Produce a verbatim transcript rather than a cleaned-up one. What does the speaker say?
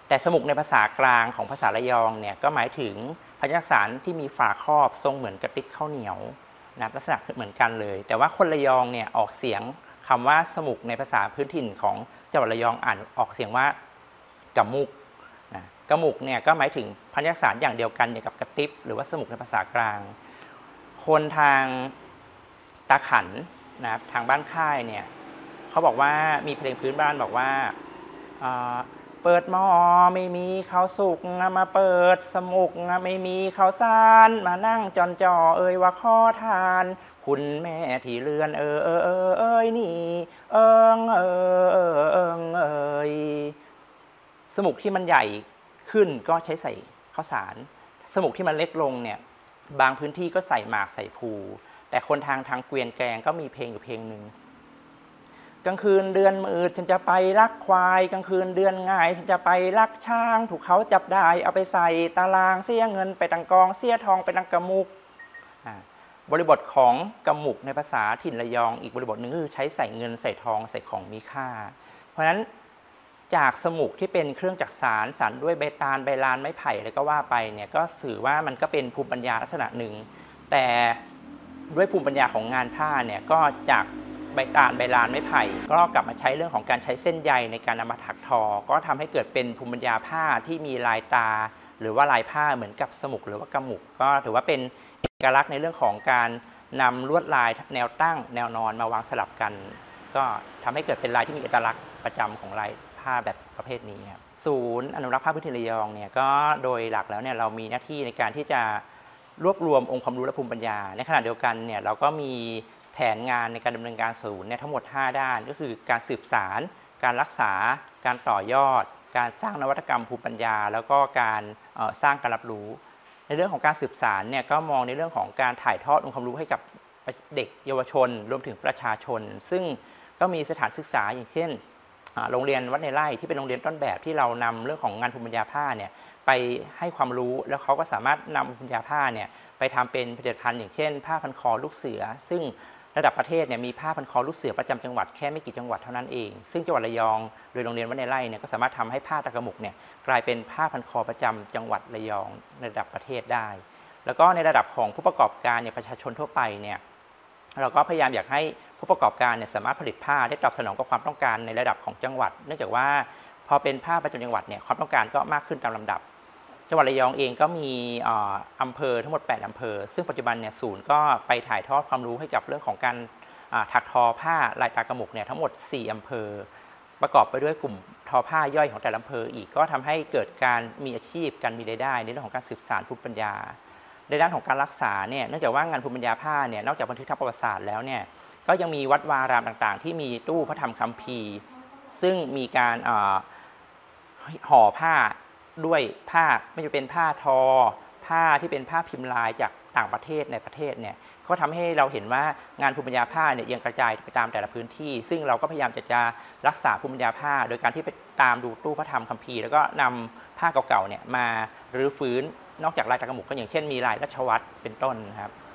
แต่สมุกในภาษากลางของภาษาระยองเนี่ยก็หมายถึงพยัญชนะที่มีฝาครอบทรงเหมือนกระติกข้าวเหนียวนะลักษณะเหมือนกันเลยแต่ว่าคนระยองเนี่ยออกเสียงคำว่าสมุกในภาษาพื้นถิ่นของจังหวัดระยองอ่านออกเสียงว่ากำมุกนะกำมุกเนี่ยก็หมายถึงพยัญชนะอย่างเดียวกันอย่างกับกระติบหรือว่าสมุกในภาษากลางคนทางตาขันนะทางบ้านค่ายเนี่ยเขาบอกว่ามีเพลงพื้นบ้านบอกว่าเปิดหม้อไม่มีข้าวสุกมาเปิดสมุกไม่มีข้าวสารมานั่งจอนจ่อเอ่ยว่าขอทานคุณแม่ที่เรือนเออเออเออเอ้ยนี่เอิงเออเออเอิงเอยสมุกที่มันใหญ่ขึ้นก็ใช้ใส่ข้าวสารสมุกที่มันเล็กลงเนี่ยบางพื้นที่ก็ใส่หมากใส่ภูแต่คนทางทางเกวียนแกงก็มีเพลงอยู่เพลงหนึ่งกลางคืนเดือนมืดฉันจะไปลักควายกลางคืนเดือนง่ายฉันจะไปลักช้างถูกเขาจับได้เอาไปใส่ตารางเสียเงินไปตังกองเสียทองไปตังกระมุกบริบทของกำมุกในภาษาถิ่นระยองอีกบริบทหนึ่งคือใช้ใส่เงินใส่ทองใส่ของมีค่าเพราะฉะนั้นจากสมุกที่เป็นเครื่องจักสานสานด้วยใบตาลใบลานไม้ไผ่แล้วก็ว่าไปเนี่ยก็สื่อว่ามันก็เป็นภูมิปัญญาลักษณะหนึ่งแต่ด้วยภูมิปัญญาของงานผ้าเนี่ยก็จากใบตาลใบลานไม้ไผ่ก็กลับมาใช้เรื่องของการใช้เส้นใยในการนำมาถักทอก็ทำให้เกิดเป็นภูมิปัญญาผ้าที่มีลายตาหรือว่าลายผ้าเหมือนกับสมุกหรือว่ากำมุกก็ถือว่าเป็นเอกลักษณ์ในเรื่องของการนำลวดลายแนวตั้งแนวนอนมาวางสลับกันก็ทำให้เกิดเป็นลายที่มีเอกลักษณ์ประจำของลายผ้าแบบประเภทนี้ครับศูนย์อนุรักษ์ผ้าพื้นถิ่นระยองเนี่ยก็โดยหลักแล้วเนี่ยเรามีหน้าที่ในการที่จะรวบรวมองค์ความรู้และภูมิปัญญาในขณะเดียวกันเนี่ยเราก็มีแผนงานในการดำเนินการศูนย์เนี่ยทั้งหมดห้าด้านก็คือการสืบสารการรักษาการต่อยอดการสร้างนวัตกรรมภูมิปัญญาแล้วก็การสร้างการรับรู้ในเรื่องของการสืบสารเนี่ยก็มองในเรื่องของการถ่ายทอดองค์ความรู้ให้กับเด็กเยาวชนรวมถึงประชาชนซึ่งก็มีสถานศึกษาอย่างเช่นโรงเรียนวัดในไร่ที่เป็นโรงเรียนต้นแบบที่เรานำเรื่องของงานภูมิปัญญาผ้าเนี่ยไปให้ความรู้แล้วเขาก็สามารถนำภูมิปัญญาผ้าเนี่ยไปทำเป็นผลิตภัณฑ์อย่างเช่นผ้าพันคอลูกเสือซึ่งระดับประเทศเนี่ยมีผ้าพันคอลูกเสือประจำจังหวัดแค่ไม่กี่จังหวัดเท่านั้นเองซึ่งจังหวัดระยองโดยโรงเรียนวัดในไร่เนี่ยก็สามารถทำให้ผ้าตะกมุกเนี่ยกลายเป็นผ้าพันคอประจำจังหวัดระยองในระดับประเทศได้แล้วก็ในระดับของผู้ประกอบการเนี่ยประชาชนทั่วไปเนี่ยเราก็พยายามอยากให้ผู้ประกอบการเนี่ยสามารถผลิตผ้าได้ตอบสนองกับความต้องการในระดับของจังหวัดเนื่องจากว่าพอเป็นผ้าประจำจังหวัดเนี่ยความต้องการก็มากขึ้นตามลำดับจังหวัดระยองเองก็มีอำเภอทั้งหมดแปดอำเภอซึ่งปัจจุบันเนี่ยศูนย์ก็ไปถ่ายทอดความรู้ให้กับเรื่องของการถักทอผ้าลายตากระหมกเนี่ยทั้งหมดสี่อำเภอประกอบไปด้วยกลุ่มทอผ้าย่อยของแต่ละอำเภออีกก็ทำให้เกิดการมีอาชีพการมีรายได้ในเรื่องของการสืบสานภูมิปัญญาในด้านของการรักษาเนี่ยเนื่องจากว่างานภูมิปัญญาผ้าเนี่ยนอกจากบันทึกทางประวัติศาสตร์แล้วเนี่ยก็ยังมีวัดวารามต่างๆที่มีตู้พระธรรมคัมภีร์ซึ่งมีการห่อผ้าด้วยผ้าไม่ว่าจะเป็นผ้าทอผ้าที่เป็นผ้าพิมพ์ลายจากต่างประเทศในประเทศเนี่ยก็ทำให้เราเห็นว่างานภูมิปัญญาผ้าเนี่ยยังกระจายไปตามแต่ละพื้นที่ซึ่งเราก็พยายามจะจะรักษาภูมิปัญญาผ้าโดยการที่ไปตามดูตู้พระธรรมคัมภีร์แล้วก็นำผ้าเก่าๆเนี่ยมารื้อฟื้นนอกจากลายตะกมุกก็อย่างเช่นมีลายราชวัตรเป็นต้นครับ